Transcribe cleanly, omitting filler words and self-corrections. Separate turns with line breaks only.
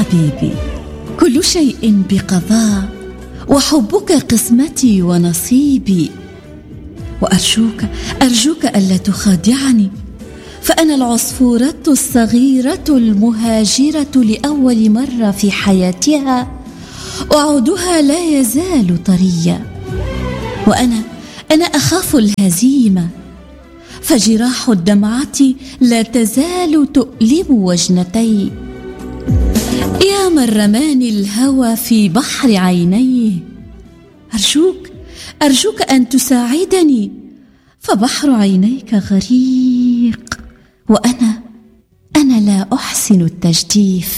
حبيبي، كل شيء بقضاء، وحبك قسمتي ونصيبي. وأرجوك ألا تخادعني، فأنا العصفورة الصغيرة المهاجرة لأول مرة في حياتها، وعودها لا يزال طريا. وأنا أخاف الهزيمة، فجراح الدمعة لا تزال تؤلم وجنتي. يا من رماني الهوى في بحر عينيه، أرجوك أن تساعدني، فبحر عينيك غريق، وأنا لا أحسن التجديف.